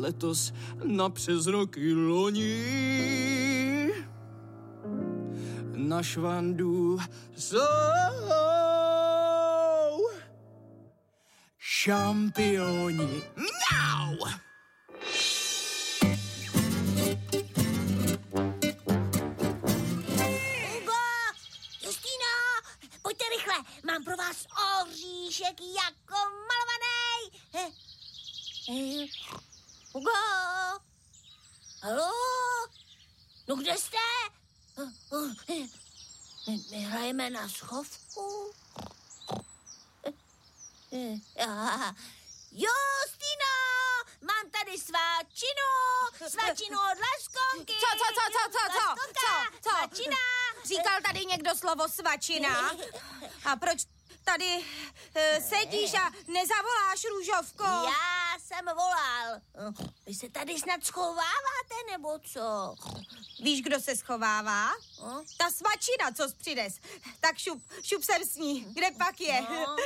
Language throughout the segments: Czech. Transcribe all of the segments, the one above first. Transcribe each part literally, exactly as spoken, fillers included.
letos na přes roky loni. Na Švandu jsou šampioni. Mňau! Pojďte rychle, mám pro vás oříšek jako malovaný. Hugo? Haló? No kde jste? My, my hrajeme na schovku. Justino, mám tady svačinu, svačinu od Laskonky. Co, co, co, co, co, co, Laskonka, co, co? Svačina. Říkal tady někdo slovo svačina? A proč tady uh, sedíš a nezavoláš, Růžovko? Já jsem volal. Vy se tady snad schováváte, nebo co? Víš, kdo se schovává? No. Ta svačina, co jsi přines. Tak šup, šup sem s ní. Kde pak je? No.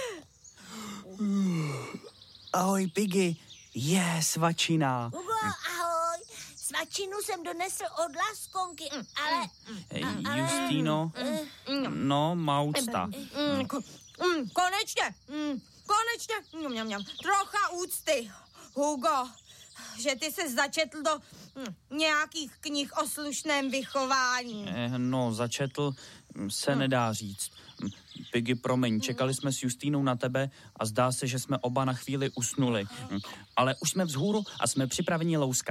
Ahoj, Piggy. Je svačina. Hugo, ahoj. Svačinu jsem donesl od Laskonky, ale... ale... Justino, no, maucta. Mm, ko, mm, konečně, mm, konečně, mňam, mňam, trocha úcty, Hugo, že ty se začetl do mm, nějakých knih o slušném vychování. No, začetl se nedá říct. Piggy, promiň, čekali jsme s Justínou na tebe a zdá se, že jsme oba na chvíli usnuli. Ale už jsme vzhůru a jsme připraveni louskat.